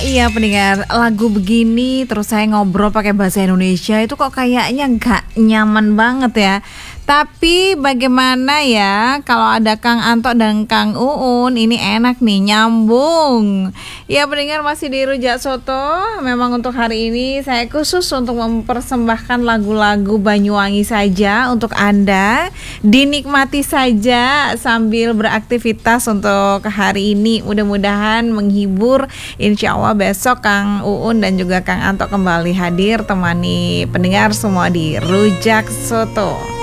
Iya pendengar, lagu begini terus saya ngobrol pakai bahasa Indonesia itu kok kayaknya nggak nyaman banget ya. Tapi bagaimana ya kalau ada Kang Anto dan Kang Uun, ini enak nih, nyambung. Ya pendengar, masih di Rujak Soto. Memang untuk hari ini saya khusus untuk mempersembahkan lagu-lagu Banyuwangi saja untuk Anda. Dinikmati saja sambil beraktivitas untuk hari ini. Mudah-mudahan menghibur. Insya Allah besok Kang Uun dan juga Kang Anto kembali hadir temani pendengar semua di Rujak Soto.